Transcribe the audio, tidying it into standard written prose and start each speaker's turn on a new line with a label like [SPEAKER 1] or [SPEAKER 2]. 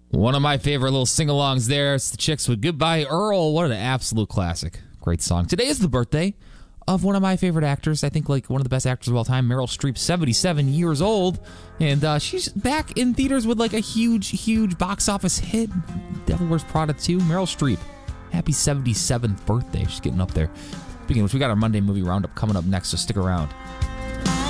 [SPEAKER 1] One of my favorite little sing-alongs there. It's the Chicks with Goodbye Earl. What an absolute classic. Great song. Today is the birthday of one of my favorite actors. I think like one of the best actors of all time, Meryl Streep, 77 years old. And she's back in theaters with like a huge box office hit. Devil Wears Prada 2. Meryl Streep. Happy 77th birthday. She's getting up there. Speaking of which, we got our Monday movie roundup coming up next, so stick around.